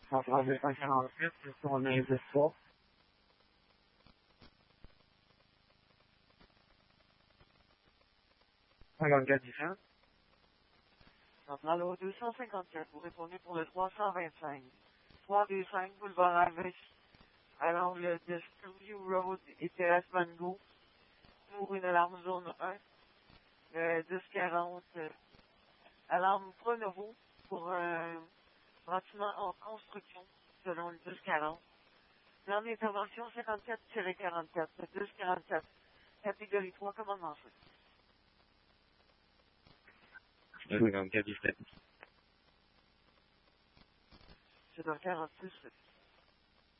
Central 248, c'est son indice pas. Alors, gars différent. Central au 254, vous répondez pour le 325. 325 boulevard Amish, à l'angle de Studio Road et Terrace Mango, pour une alarme zone 1. Le 1040, alarme Pronovo pour un bâtiment en construction, selon le 1040. Plan d'intervention 54-44, 1044, catégorie 3, commandement feu. 54 17. C'est dans 46.